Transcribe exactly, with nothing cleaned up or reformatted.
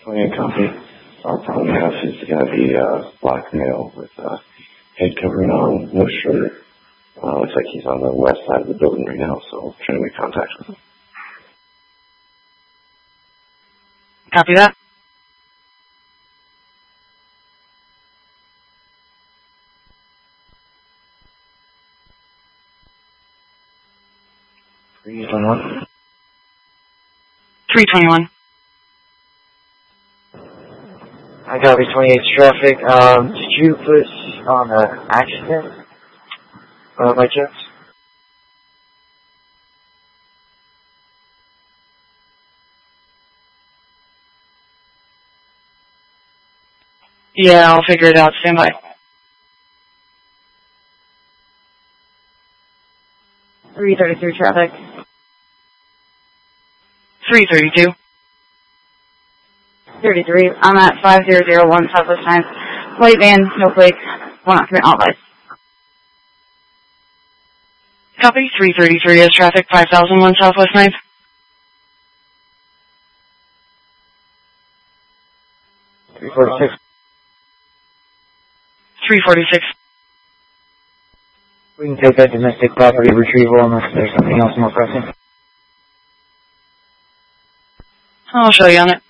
twenty-eight copy. Our problem half is going to be uh, black male with uh, head covering on, no shirt. Uh, looks like he's on the west side of the building right now, so trying to make contact with him. Copy that. three twenty-one. three twenty-one. I copy twenty-eight traffic. Um, did you put on an accident? Uh, by chance? Yeah, I'll figure it out. Stand by. three thirty-three traffic. three thirty-two. thirty-three. I'm at five zero zero one Southwest ninth. Light van, no plate. One occupant, all lights. Copy. three thirty-three is traffic. five thousand one Southwest ninth. three forty-six. three forty-six. We can take that domestic property retrieval unless there's something else more pressing. I'll show you on it.